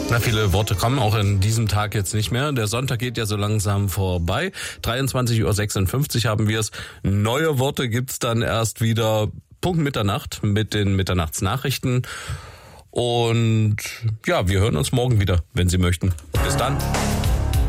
Na, viele Worte kommen auch in diesem Tag jetzt nicht mehr. Der Sonntag geht ja so langsam vorbei. 23:56 Uhr haben wir es. Neue Worte gibt's dann erst wieder Punkt Mitternacht mit den Mitternachtsnachrichten. Und ja, wir hören uns morgen wieder, wenn Sie möchten. Bis dann.